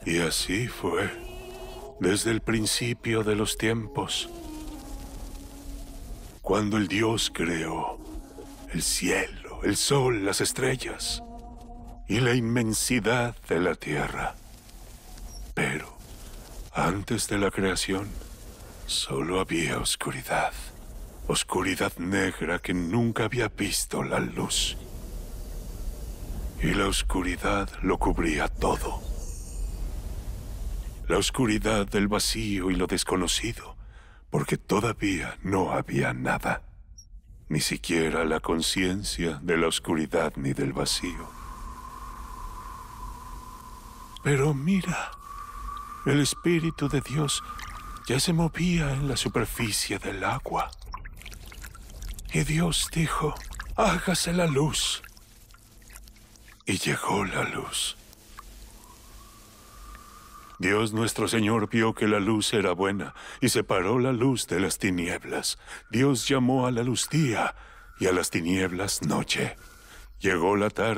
Y así fue, desde el principio de los tiempos, cuando el Dios creó el cielo, el sol, las estrellas y la inmensidad de la tierra. Pero antes de la creación, solo había oscuridad. Oscuridad negra que nunca había visto la luz. Y la oscuridad lo cubría todo. La oscuridad del vacío y lo desconocido, porque todavía no había nada. Ni siquiera la conciencia de la oscuridad ni del vacío. Pero mira, el Espíritu de Dios ya se movía en la superficie del agua. Y Dios dijo, hágase la luz. Y llegó la luz. Dios nuestro Señor vio que la luz era buena y separó la luz de las tinieblas. Dios llamó a la luz día y a las tinieblas noche. Llegó la tarde.